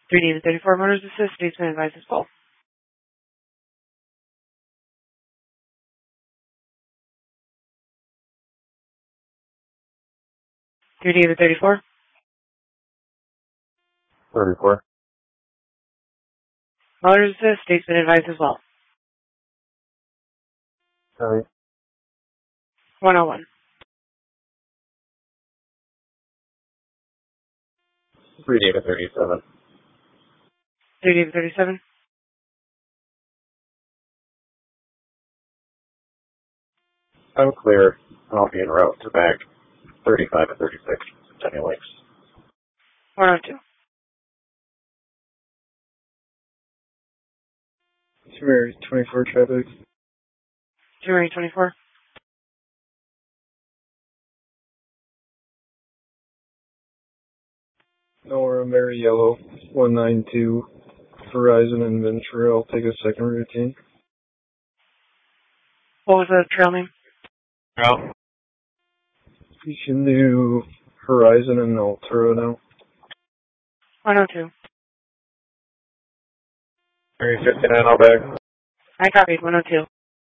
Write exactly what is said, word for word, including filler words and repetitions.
three David thirty-four Motors Assist, Statesman advises full. three David thirty-four. thirty-four. Motors Assist, Statesman advises well. Sorry. one oh one. three David thirty-seven. three David thirty-seven. I'm clear, and I'll be en route to back thirty-five and thirty-six, Centennial Lakes. one oh two. Mary twenty-four traffic. Mary twenty-four. Nora Mary Yellow, one nine two, Horizon and Ventura. I'll take a second routine. What was the trail name? No. You can do Horizon and Altura now. one oh two. Mary fifty-nine, I'll back. I copied one oh two.